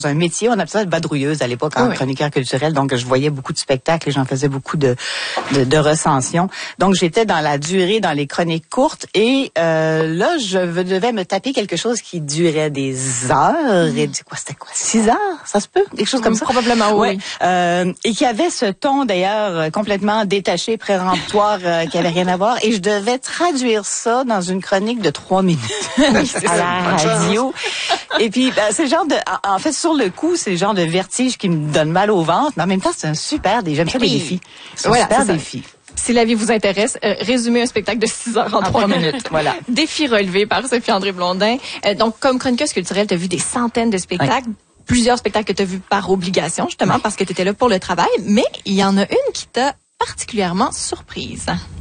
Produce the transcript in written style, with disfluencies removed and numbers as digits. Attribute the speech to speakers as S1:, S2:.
S1: un métier, on appelait ça vadrouilleuse à l'époque en chroniqueur culturel, donc je voyais beaucoup de spectacles et j'en faisais beaucoup de recensions. Donc j'étais dans la durée, dans les chroniques courtes et là je devais me taper quelque chose qui durait des heures et c'était quoi 6 heures, ça se peut, quelque chose comme ça
S2: probablement oui.
S1: Et qui avait ce ton d'ailleurs complètement détaché, péremptoire, qui avait rien à voir et je devais traduire ça dans une chronique de 3 minutes à la radio. Et puis c'est le genre de en fait sur le coup, c'est le genre de vertige qui me donne mal au ventre, mais en même temps, c'est un super défi. J'aime ça les défis. C'est un super défi.
S2: Si la vie vous intéresse, résumez un spectacle de 6 heures en 3 minutes.
S1: Voilà.
S2: Défi relevé par Sophie-André Blondin. Donc, comme chroniqueuse culturelle, tu as vu des centaines de spectacles. Oui. Plusieurs spectacles que tu as vus par obligation, justement, parce que tu étais là pour le travail. Mais il y en a une qui t'a particulièrement surprise.